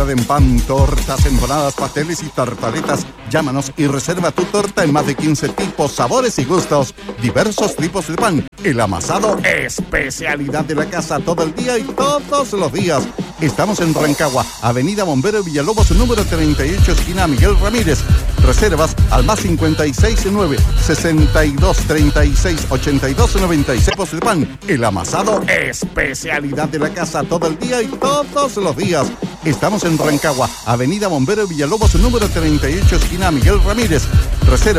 especialidad en pan, tortas, empanadas, pasteles y tartaletas. Llámanos y reserva tu torta en más de 15 tipos, sabores y gustos. Diversos tipos de pan. El amasado, especialidad de la casa todo el día y todos los días. Estamos en Rancagua, Avenida Bombero Villalobos, número 38, esquina Miguel Ramírez. Reservas al más 569-6236-8296. Tipos de pan. El amasado, especialidad de la casa todo el día y todos los días. Estamos en Rancagua, Avenida Bombero Villalobos, número 38, esquina Miguel Ramírez. Reserva